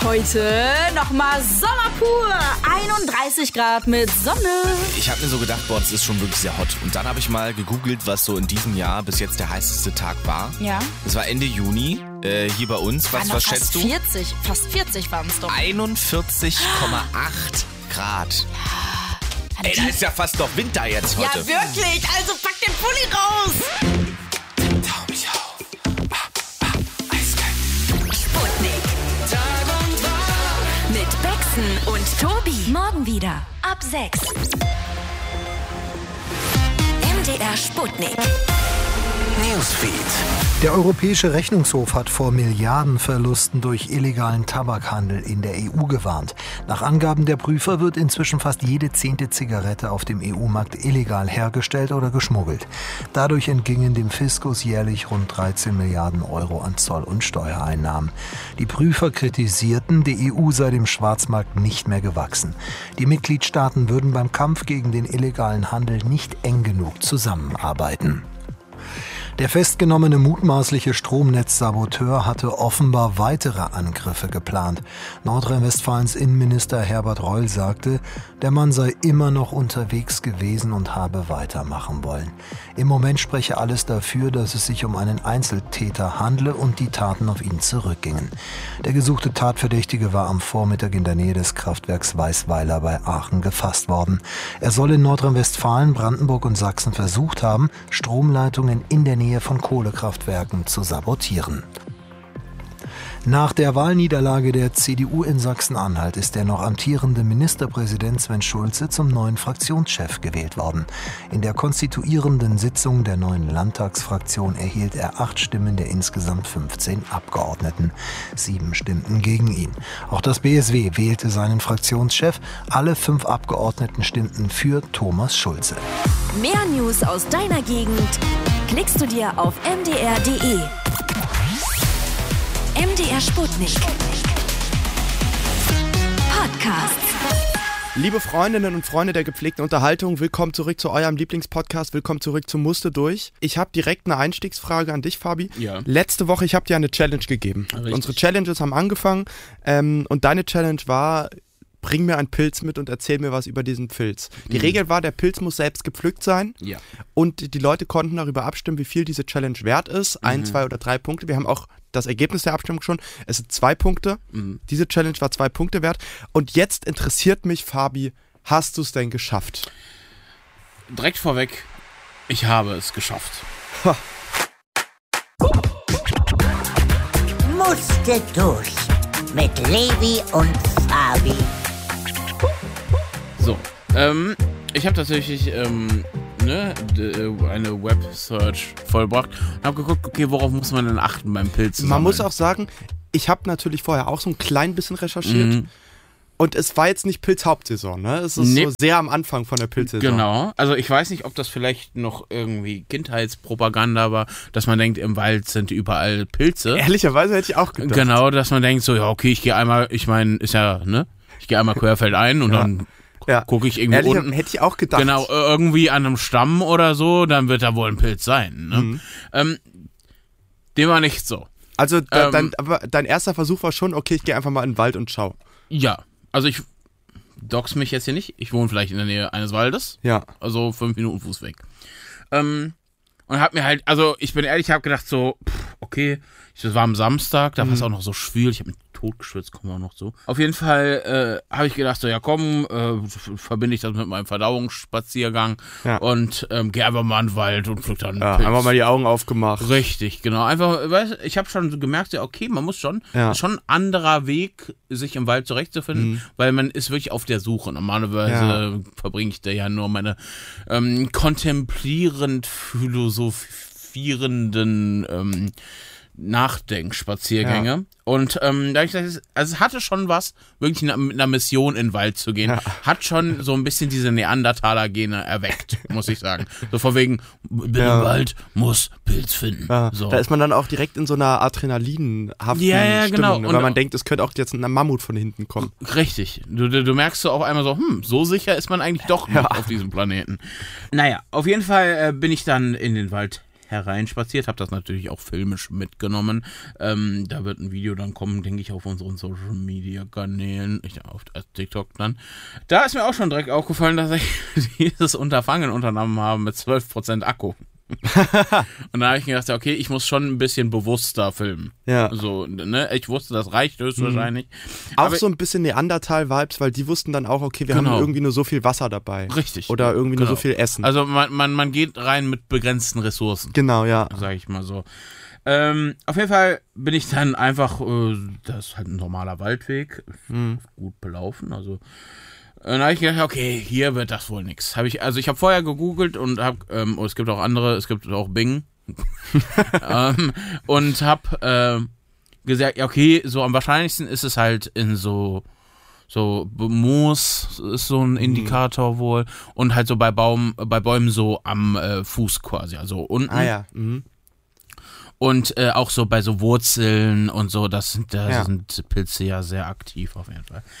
Heute nochmal Sommer pur. 31 Grad mit Sonne. Ich habe mir so gedacht, boah, das ist schon wirklich sehr hot. Und dann habe ich mal gegoogelt, was so in diesem Jahr bis jetzt der heißeste Tag war. Ja. Das war Ende Juni, hier bei uns. Was schätzt du? Fast 40 waren es doch. 41,8 Grad. Ey, da ist ja fast noch Winter jetzt heute. Ja, wirklich. Also pack den Pulli raus. Tau mich auf. Eiskalt. Sputnik. Tag und Nacht. Mit Bexen und Tobi. Morgen wieder ab 6. MDR Sputnik. Newsfeed. Der Europäische Rechnungshof hat vor Milliardenverlusten durch illegalen Tabakhandel in der EU gewarnt. Nach Angaben der Prüfer wird inzwischen fast jede 10. Zigarette auf dem EU-Markt illegal hergestellt oder geschmuggelt. Dadurch entgingen dem Fiskus jährlich rund 13 Milliarden Euro an Zoll- und Steuereinnahmen. Die Prüfer kritisierten, die EU sei dem Schwarzmarkt nicht mehr gewachsen. Die Mitgliedstaaten würden beim Kampf gegen den illegalen Handel nicht eng genug zusammenarbeiten. Der festgenommene mutmaßliche Stromnetzsaboteur hatte offenbar weitere Angriffe geplant. Nordrhein-Westfalens Innenminister Herbert Reul sagte, der Mann sei immer noch unterwegs gewesen und habe weitermachen wollen. Im Moment spreche alles dafür, dass es sich um einen Einzeltäter handle und die Taten auf ihn zurückgingen. Der gesuchte Tatverdächtige war am Vormittag in der Nähe des Kraftwerks Weißweiler bei Aachen gefasst worden. Er soll in Nordrhein-Westfalen, Brandenburg und Sachsen versucht haben, Stromleitungen in der Nähe von Kohlekraftwerken zu sabotieren. Nach der Wahlniederlage der CDU in Sachsen-Anhalt ist der noch amtierende Ministerpräsident Sven Schulze zum neuen Fraktionschef gewählt worden. In der konstituierenden Sitzung der neuen Landtagsfraktion erhielt er 8 Stimmen der insgesamt 15 Abgeordneten. 7 stimmten gegen ihn. Auch das BSW wählte seinen Fraktionschef. Alle 5 Abgeordneten stimmten für Thomas Schulze. Mehr News aus deiner Gegend klickst du dir auf mdr.de. MDR Sputnik. Podcast. Liebe Freundinnen und Freunde der gepflegten Unterhaltung, willkommen zurück zu eurem Lieblingspodcast, willkommen zurück zu Musste durch. Ich habe direkt eine Einstiegsfrage an dich, Fabi. Ja. Letzte Woche, ich habe dir eine Challenge gegeben. Richtig. Unsere Challenges haben angefangen und deine Challenge war, bring mir einen Pilz mit und erzähl mir was über diesen Pilz. Die Regel war, der Pilz muss selbst gepflückt sein und die Leute konnten darüber abstimmen, wie viel diese Challenge wert ist. 1, 2 oder 3 Punkte. Wir haben auch das Ergebnis der Abstimmung schon. Es sind 2 Punkte. Diese Challenge war 2 Punkte wert. Und jetzt interessiert mich, Fabi, hast du es denn geschafft? Direkt vorweg, ich habe es geschafft. Ha. Musste durch mit Levi und Fabi. So, ich habe tatsächlich eine Web-Search vollbracht und habe geguckt, okay, worauf muss man denn achten beim Pilz sammeln? Man muss auch sagen, ich habe natürlich vorher auch so ein klein bisschen recherchiert. Und es war jetzt nicht Pilz-Hauptsaison, ne? Es ist so sehr am Anfang von der Pilzsaison. Genau. Also ich weiß nicht, ob das vielleicht noch irgendwie Kindheitspropaganda war, dass man denkt, im Wald sind überall Pilze. Ehrlicherweise hätte ich auch gedacht. Genau, dass man denkt so, ja okay, ich gehe einmal, ich meine, ist ja, ne? Ich gehe einmal querfeldein und dann gucke ich irgendwie unten. Hätte ich auch gedacht. Genau, irgendwie an einem Stamm oder so, dann wird da wohl ein Pilz sein, ne? Dem war nicht so. Also dein erster Versuch war schon, okay, ich gehe einfach mal in den Wald und schau. Ja, also ich dox mich jetzt hier nicht. Ich wohne vielleicht in der Nähe eines Waldes. Ja. Also 5 Minuten Fuß weg. Und hab mir halt, also ich bin ehrlich, ich habe gedacht so, okay, das war am Samstag, da war es auch noch so schwül, ich habe mich totgeschwitzt, kommen wir auch noch so. Auf jeden Fall habe ich gedacht so, ja komm, verbinde ich das mit meinem Verdauungsspaziergang und gehe einfach mal in den Wald und pflück dann einen Pilz. Einfach mal die Augen aufgemacht. Richtig, genau. Einfach, weißt, ich habe schon gemerkt, ja okay, man muss schon, das ist schon ein anderer Weg, sich im Wald zurechtzufinden, weil man ist wirklich auf der Suche. Normalerweise verbringe ich da ja nur meine kontemplierend philosophierenden Nachdenkspaziergänge. Und da ich gesagt, also es hatte schon was, wirklich mit einer Mission in den Wald zu gehen, hat schon so ein bisschen diese Neandertaler-Gene erweckt, muss ich sagen. So von wegen, bin im Wald, muss Pilz finden. So. Da ist man dann auch direkt in so einer adrenalinhaften Stimmung, genau. weil man denkt, es könnte auch jetzt ein Mammut von hinten kommen. Richtig. Du merkst so auf einmal so, so sicher ist man eigentlich doch nicht auf diesem Planeten. Naja, auf jeden Fall bin ich dann in den Wald hereinspaziert, habe das natürlich auch filmisch mitgenommen. Da wird ein Video dann kommen, denke ich, auf unseren Social Media Kanälen, auf TikTok dann. Da ist mir auch schon direkt aufgefallen, dass ich dieses Unterfangen unternommen habe mit 12% Akku. Und da habe ich gedacht, okay, ich muss schon ein bisschen bewusster filmen. Ja. So, ne? Ich wusste, das reicht höchstwahrscheinlich. Auch aber so ein bisschen Neandertal-Vibes, weil die wussten dann auch, okay, wir haben irgendwie nur so viel Wasser dabei. Richtig. Oder irgendwie nur so viel Essen. Also man geht rein mit begrenzten Ressourcen. Genau, ja. Sag ich mal so. Auf jeden Fall bin ich dann einfach, das ist halt ein normaler Waldweg, gut belaufen, also dann habe ich gedacht, okay, hier wird das wohl nichts. Ich habe vorher gegoogelt und es gibt auch andere, es gibt auch Bing und habe gesagt, okay, so am wahrscheinlichsten ist es halt in so Moos ist so ein Indikator wohl und halt so bei Bäumen so am Fuß quasi, also unten. Ah ja. Und auch so bei so Wurzeln und so, da sind Pilze ja sehr aktiv auf jeden Fall.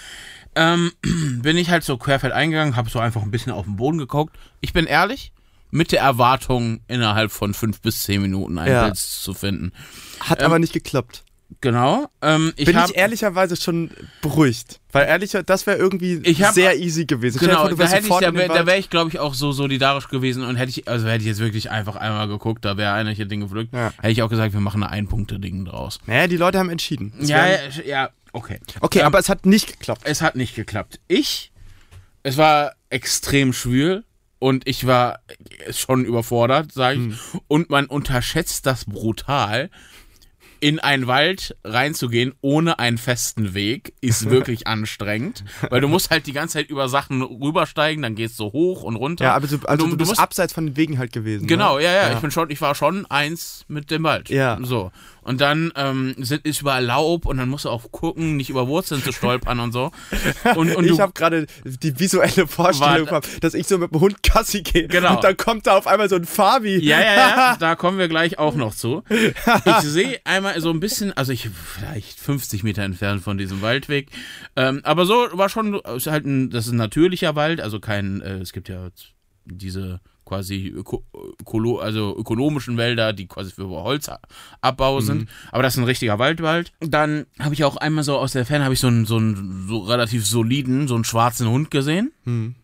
Bin ich halt so querfeld eingegangen, habe so einfach ein bisschen auf den Boden geguckt. Ich bin ehrlich, mit der Erwartung, innerhalb von 5 bis 10 Minuten einen Pilz zu finden. Hat aber nicht geklappt. Genau. Bin ich ehrlicherweise schon beruhigt. Weil das wäre irgendwie sehr easy gewesen. Genau, da wäre ich, glaube ich, auch so solidarisch gewesen und hätte ich jetzt wirklich einfach einmal geguckt, da wäre einer hier Ding gepflückt, hätte ich auch gesagt, wir machen ein Ein-Punkte-Ding draus. Naja, die Leute haben entschieden. Okay. Okay, aber es hat nicht geklappt. Es hat nicht geklappt. Es war extrem schwül und ich war schon überfordert, sage ich. Und man unterschätzt das brutal. In einen Wald reinzugehen ohne einen festen Weg ist wirklich anstrengend, weil du musst halt die ganze Zeit über Sachen rübersteigen, dann gehst du hoch und runter. Ja, aber du bist abseits von den Wegen halt gewesen. Genau, ne? Ja. Ich war schon eins mit dem Wald. Ja. So. Und dann ist überall Laub und dann musst du auch gucken, nicht über Wurzeln zu stolpern und so. Und ich habe gerade die visuelle Vorstellung gehabt, dass ich so mit dem Hund Gassi gehe. Genau. Und dann kommt da auf einmal so ein Fabi. Ja, da kommen wir gleich auch noch zu. Ich sehe einmal so ein bisschen, also vielleicht 50 Meter entfernt von diesem Waldweg. Aber so war schon, das ist ein natürlicher Wald, also es gibt ja diese quasi ökonomischen Wälder, die quasi für Holzabbau sind. Aber das ist ein richtiger Wald. Dann habe ich auch einmal so aus der Ferne so einen relativ soliden, so einen schwarzen Hund gesehen.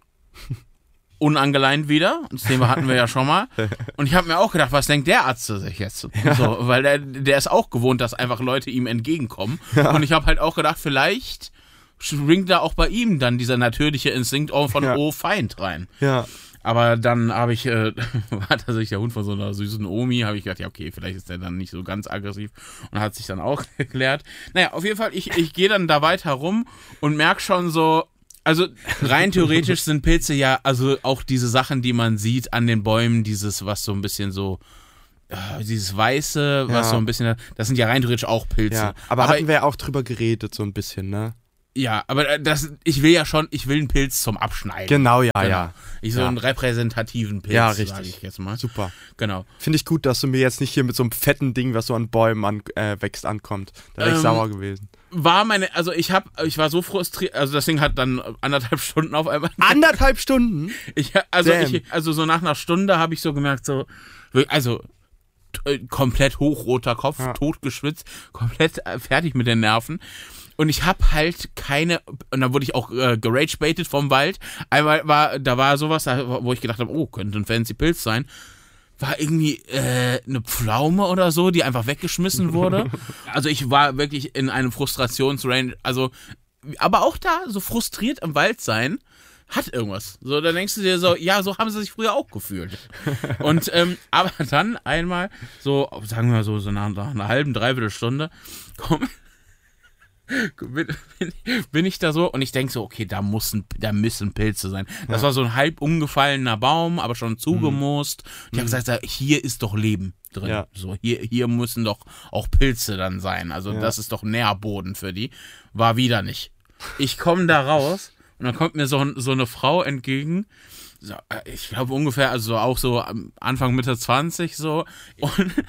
Unangeleint wieder. Das Thema hatten wir ja schon mal. Und ich habe mir auch gedacht, was denkt der Arzt sich jetzt? So, weil der ist auch gewohnt, dass einfach Leute ihm entgegenkommen. Ja. Und ich habe halt auch gedacht, vielleicht schwingt da auch bei ihm dann dieser natürliche Instinkt von Feind rein. Ja. Aber dann war tatsächlich der Hund von so einer süßen Omi, habe ich gedacht, ja okay, vielleicht ist der dann nicht so ganz aggressiv und hat sich dann auch geklärt. Naja, auf jeden Fall, ich gehe dann da weiter rum und merke schon so, also rein theoretisch sind Pilze ja, also auch diese Sachen, die man sieht an den Bäumen, was so ein bisschen so, dieses Weiße, was so ein bisschen, das sind ja rein theoretisch auch Pilze. Ja, aber hatten wir ja auch drüber geredet so ein bisschen, ne? Ja, aber ich will einen Pilz zum Abschneiden. Genau, ja. Einen repräsentativen Pilz, ja, richtig. sage ich jetzt mal. Super. Genau. Finde ich gut, dass du mir jetzt nicht hier mit so einem fetten Ding, was so an Bäumen wächst, ankommt. Da wäre ich sauer gewesen. Ich war so frustriert, also das Ding hat dann 1,5 Stunden auf einmal. 1,5 Stunden? So nach einer Stunde habe ich so gemerkt, komplett hochroter Kopf, totgeschwitzt, komplett fertig mit den Nerven. Und ich habe halt und dann wurde ich auch gerage-baitet vom Wald. Einmal war sowas, wo ich gedacht habe, könnte ein fancy Pilz sein. War irgendwie eine Pflaume oder so, die einfach weggeschmissen wurde. Also ich war wirklich in einem Frustrationsrange. Also, aber auch da, so frustriert im Wald sein, hat irgendwas. So, da denkst du dir so, ja, so haben sie sich früher auch gefühlt. Und, aber dann einmal, so, sagen wir mal so nach einer halben, dreiviertel Stunde, bin ich da so und ich denke so, okay, da müssen Pilze sein. Das war so ein halb umgefallener Baum, aber schon zugemoost. Ich habe gesagt, hier ist doch Leben drin. Ja. So, hier müssen doch auch Pilze dann sein. Also das ist doch Nährboden für die. War wieder nicht. Ich komme da raus und dann kommt mir so eine Frau entgegen. So, ich glaube ungefähr, also auch so Anfang, Mitte 20 so. Und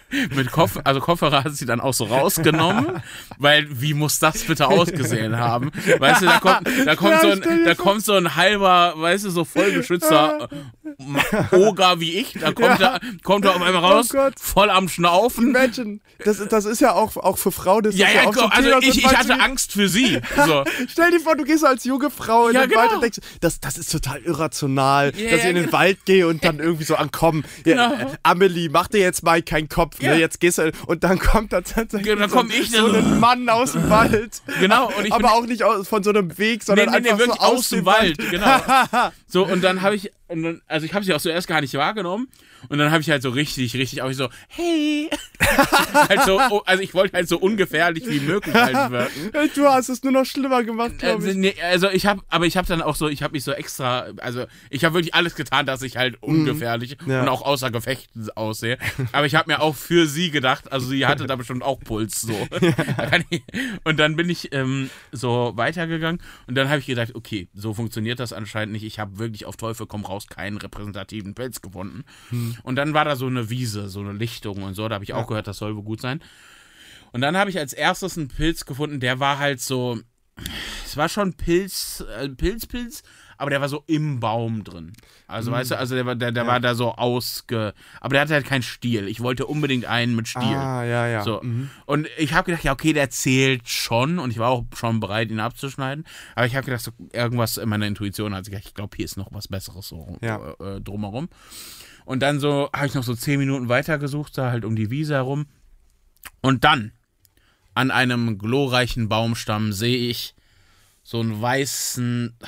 mit Kopfhörer hat sie dann auch so rausgenommen, weil wie muss das bitte ausgesehen haben? Weißt du, da kommt so ein halber, weißt du, so vollgeschützter Oger wie ich, da kommt er auf einmal raus, voll am Schnaufen. Imagine, das ist ja auch für Frauen, das ist ja auch schon also ich hatte Angst für sie. So. Stell dir vor, du gehst als junge Frau in den Wald und denkst, das ist total irrational, dass ich in den Wald gehe und dann irgendwie so ankommen. Amelie, mach dir jetzt mal keinen Kopf, ne? Jetzt gehst du, und dann kommt da tatsächlich so ein Mann aus dem Wald. Genau. Und aber auch nicht von so einem Weg, sondern einfach wirklich so aus dem Wald. Genau. So, und dann habe ich, ich habe sie auch zuerst gar nicht wahrgenommen. Und dann habe ich halt so richtig auch so, hey. Halt so, also ich wollte halt so ungefährlich wie möglich halt wirken. Du hast es nur noch schlimmer gemacht, glaube ich. Nee, also ich habe dann auch so, ich habe mich so extra, also ich habe wirklich alles getan, dass ich halt ungefährlich und auch außer Gefecht aussehe. Aber ich habe mir auch für sie gedacht, also sie hatte da bestimmt auch Puls so. Und dann bin ich so weitergegangen und dann habe ich gedacht, okay, so funktioniert das anscheinend nicht. Ich habe wirklich auf Teufel komm raus keinen repräsentativen Pilz gefunden. Und dann war da so eine Wiese, so eine Lichtung und so, da habe ich auch gehört, das soll wohl gut sein. Und dann habe ich als erstes einen Pilz gefunden, der war halt so, es war schon Pilz, aber der war so im Baum drin. Also weißt du, also der war da so aber der hatte halt keinen Stiel. Ich wollte unbedingt einen mit Stiel. Ja. So. Und ich habe gedacht, ja okay, der zählt schon und ich war auch schon bereit, ihn abzuschneiden. Aber ich habe gedacht, so, irgendwas in meiner Intuition hat sich gedacht, ich glaube, hier ist noch was Besseres so drumherum. Und dann so habe ich noch so 10 Minuten weitergesucht, da halt um die Wiese herum. Und dann, an einem glorreichen Baumstamm, sehe ich so einen weißen,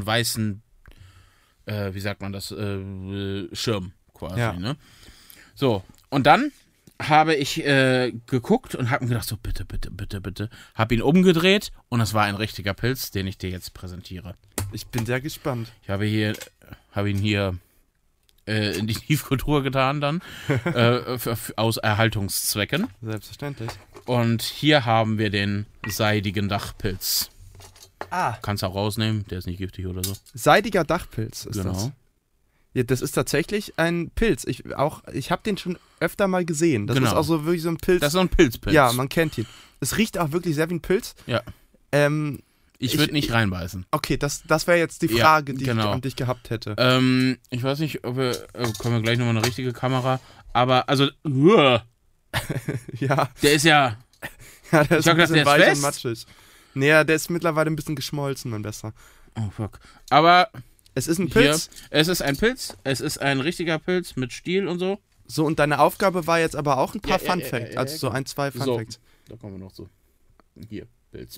wie sagt man das, Schirm quasi, ne? So, und dann habe ich geguckt und habe mir gedacht, so bitte, habe ihn umgedreht und es war ein richtiger Pilz, den ich dir jetzt präsentiere. Ich bin sehr gespannt. Ich habe ihn hier in die Tiefkultur getan dann, aus Erhaltungszwecken. Selbstverständlich. Und hier haben wir den seidigen Dachpilz. Kannst du auch rausnehmen, der ist nicht giftig oder so. Seidiger Dachpilz ist das. Genau. Ja, das ist tatsächlich ein Pilz. Ich habe den schon öfter mal gesehen. Das ist auch so wirklich so ein Pilz. Das ist so ein Pilzpilz. Ja, man kennt ihn. Es riecht auch wirklich sehr wie ein Pilz. Ja. Ich würde nicht reinbeißen. Okay, das wäre jetzt die Frage, die ich an dich gehabt hätte. Ich weiß nicht, kommen wir gleich nochmal eine richtige Kamera, aber, also, ja. Der ist ja, der ist ein bisschen weich fest. und matschig. Nee, der ist mittlerweile ein bisschen geschmolzen, mein Besser. Oh, fuck. Aber es ist ein Pilz. Es ist ein Pilz, es ist ein richtiger Pilz mit Stiel und so. So, und deine Aufgabe war jetzt aber auch ein paar Fun Facts, also so 1, 2 Fun Facts. Da kommen wir noch so. Hier, Pilz.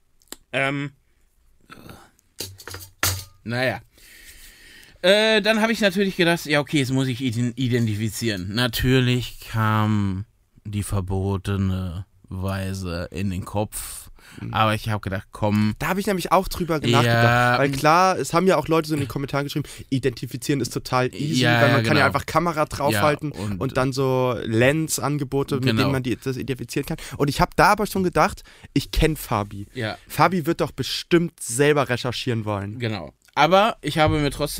Naja. Dann habe ich natürlich gedacht, ja okay, jetzt muss ich ihn identifizieren. Natürlich kam die verbotene Weise in den Kopf. Aber ich habe gedacht, komm. Da habe ich nämlich auch drüber nachgedacht. Weil klar, es haben ja auch Leute so in den Kommentaren geschrieben, identifizieren ist total easy, weil man kann ja einfach Kamera draufhalten und dann so Lens-Angebote, mit denen man das identifizieren kann. Und ich habe da aber schon gedacht, ich kenne Fabi. Ja. Fabi wird doch bestimmt selber recherchieren wollen. Genau. Aber ich habe mir trotzdem